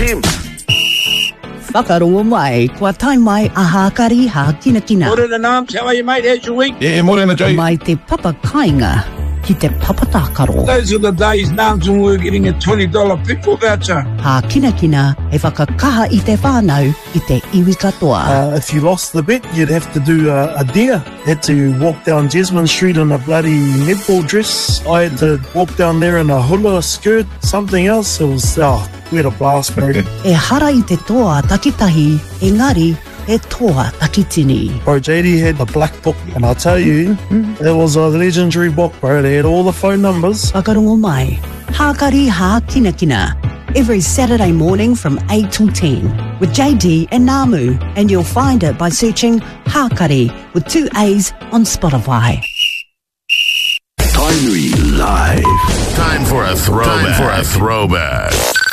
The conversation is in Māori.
him. Whakarongo mai, kua tai mai a Hākari ha Kinakina. Morena Nams, how are you, mate? How's your week? Yeah, morena, Jay. Mai te papa kainga ki te papatakaro. Those are the days, Nams, when we were getting a $20 pickle voucher. Ha Kinakina e whakakaha I te whānau I te iwi katoa. If you lost the bet, you'd have to do a dare. Had to walk down Jasmine Street in a bloody netball dress. I had to walk down there in a hula skirt, something else. It was, we had a blast, bro. E hara I te toa takitahi, engari e toa takitini. Bro, JD had the black book, and I'll tell you, it was a legendary book, bro. They had all the phone numbers. Whakarongo mai, Hākari ha Kinakina. Every Saturday morning from 8 till 10 with JD and Namu, and you'll find it by searching Hākari with 2 A's on Spotify. Tainui Live. Time for a throwback.